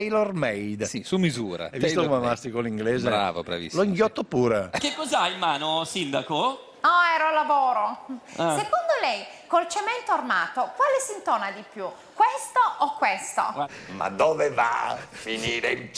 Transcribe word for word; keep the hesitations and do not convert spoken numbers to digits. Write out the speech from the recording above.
Tailor made. Sì, su misura. Hai visto Tailor come made. mastico l'inglese? Bravo, bravissimo. Lo inghiotto pure. Che cos'ha in mano, sindaco? Oh, ero a lavoro. Ah. Secondo lei, col cemento armato, quale si intona di più? Questo o questo? Ma dove va a finire il